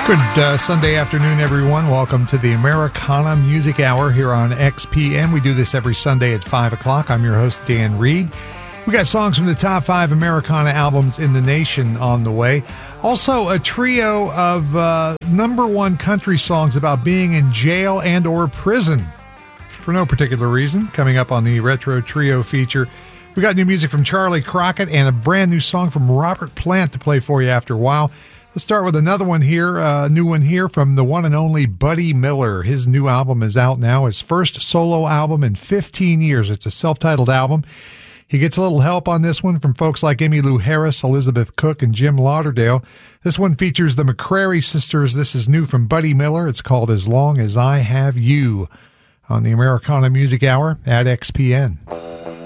Good Sunday afternoon, everyone. Welcome to the Americana Music Hour here on XPN. We do this every Sunday at 5 o'clock. I'm your host, Dan Reed. We got songs from the top 5 Americana albums in the nation on the way. Also, a trio of number one country songs about being in jail and or prison for no particular reason. Coming up on the Retro Trio feature, we got new music from Charlie Crockett and a brand new song from Robert Plant to play for you after a while. Let's start with another one here, a new one here from the one and only Buddy Miller. His new album is out now, his first solo album in 15 years. It's a self-titled album. He gets a little help on this one from folks like Emmylou Harris, Elizabeth Cook, and Jim Lauderdale. This one features the McCrary sisters. This is new from Buddy Miller. It's called As Long As I Have You on the Americana Music Hour at XPN.